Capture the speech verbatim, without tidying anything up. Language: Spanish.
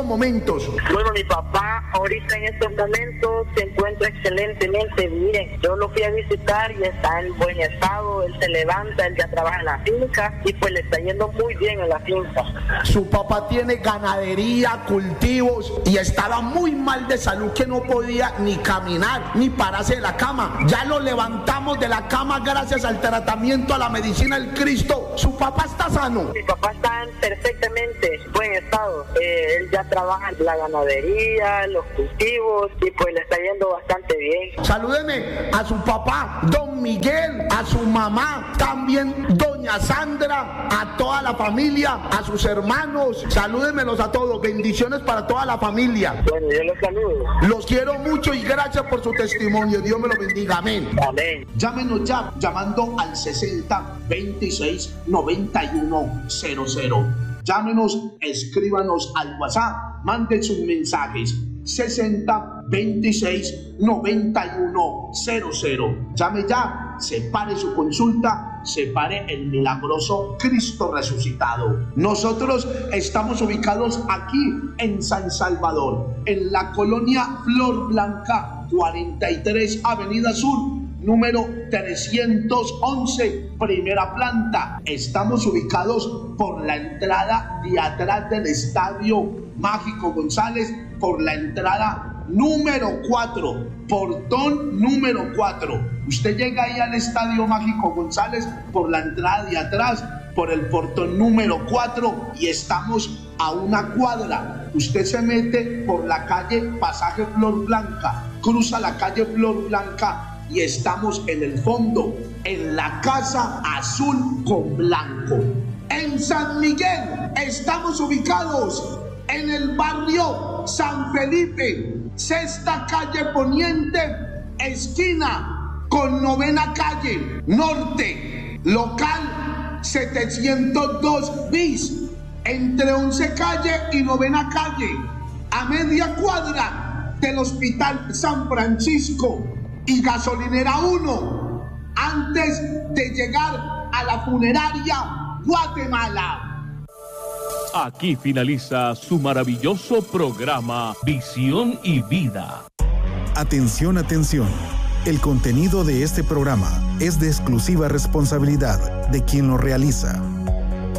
momentos. Bueno, mi papá ahorita en estos momentos se encuentra excelentemente bien. Yo lo fui a visitar y está en buen estado. Él se levanta, él ya trabaja en la finca y pues le está yendo muy bien en la finca. Su papá tiene ganadería, cultivos y estaba muy mal de salud, que no podía ni caminar ni pararse de la cama. Ya lo levantamos de la cama gracias al tratamiento, a la medicina del Cristo. Su papá está sano. Mi papá está en perfectamente buen estado. Eh, él ya trabaja en la ganadería, los cultivos y pues le está yendo bastante bien. Salúdeme a su papá, don Miguel, a su mamá, también doña Sandra, a toda la familia, a sus hermanos. Salúdemelos a todos. Bendiciones para toda la familia. Bueno, yo los saludo. Los quiero mucho y gracias por su testimonio. Dios me lo bendiga. Amén. Amén. Llámenos ya llamando al sesenta veintiséis noventa y uno cero cero. Llámenos, escríbanos al WhatsApp, manden sus mensajes. sesenta veintiséis noventa y uno cero cero. Llame ya, separe su consulta, separe el milagroso Cristo resucitado. Nosotros estamos ubicados aquí en San Salvador, en la colonia Flor Blanca, cuarenta y tres Avenida Sur, número trescientos once, primera planta. Estamos ubicados por la entrada de atrás del Estadio Mágico González, por la entrada número cuatro, portón número cuatro. Usted llega ahí al Estadio Mágico González por la entrada de atrás, por el portón número cuatro, y estamos a una cuadra. Usted se mete por la calle Pasaje Flor Blanca, cruza la calle Flor Blanca y estamos en el fondo, en la Casa Azul con Blanco. En San Miguel estamos ubicados en el barrio San Felipe, sexta calle Poniente, esquina con novena calle Norte, local setecientos dos bis, entre once calle y novena calle, a media cuadra del Hospital San Francisco y Gasolinera uno, antes de llegar a la funeraria Guatemala. Aquí finaliza su maravilloso programa Visión y Vida. Atención, atención. El contenido de este programa es de exclusiva responsabilidad de quien lo realiza.